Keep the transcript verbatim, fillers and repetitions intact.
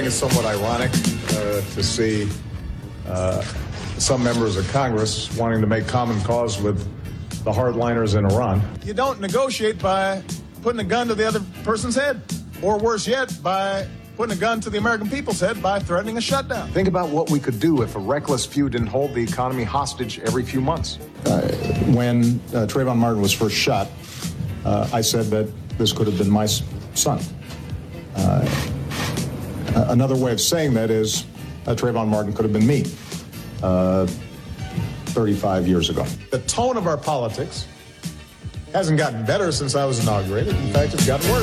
think it's somewhat ironic uh, to see uh, some members of Congress wanting to make common cause with the hardliners in Iran. You don't negotiate by putting a gun to the other person's head, or worse yet, by putting a gun to the American people's head by threatening a shutdown. Think about what we could do if a reckless few didn't hold the economy hostage every few months. Uh, when uh, Trayvon Martin was first shot, uh, I said that this could have been my son. Uh, another way of saying that is uh, Trayvon Martin could have been me uh, thirty-five years ago. The tone of our politics hasn't gotten better since I was inaugurated. In fact, it's gotten worse.